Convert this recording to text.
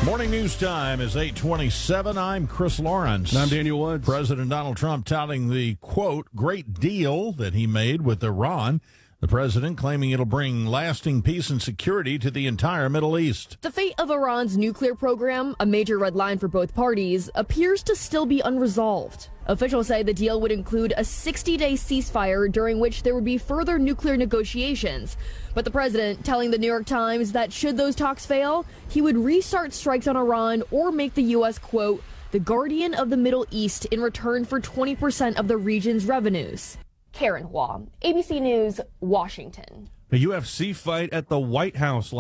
Morning news time is 8:27. I'm Chris Lawrence. And I'm Daniel Woods. President Donald Trump touting the, quote, great deal that he made with Iran. The president claiming it'll bring lasting peace and security to the entire Middle East. The fate of Iran's nuclear program, a major red line for both parties, appears to still be unresolved. Officials say the deal would include a 60-day ceasefire during which there would be further nuclear negotiations. But the president telling the New York Times that should those talks fail, he would restart strikes on Iran or make the U.S., quote, the guardian of the Middle East in return for 20% of the region's revenues. Karen Hua, ABC News, Washington. A UFC fight at the White House